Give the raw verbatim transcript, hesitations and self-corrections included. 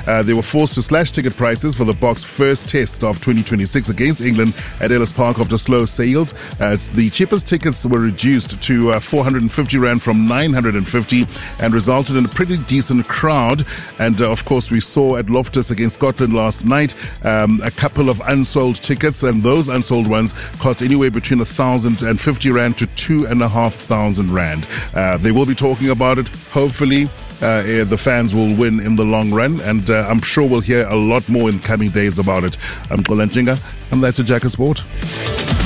Uh, they were forced to slash ticket prices for the Boks first test of twenty twenty-six against England at Ellis Park after slow sales. Uh, the cheapest tickets were reduced to uh, four hundred fifty rand from nine hundred fifty and resulted in a pretty decent crowd. And uh, of course, we saw at Loftus against Scotland last night um, a couple of unsold tickets, and those unsold ones cost anywhere between one thousand fifty rand to two thousand five hundred rand. Uh, they will be talking about it. Hopefully, Uh, the fans will win in the long run, and uh, I'm sure we'll hear a lot more in coming days about it. I'm Qola Ntshinga, and that's a Jack of Sport.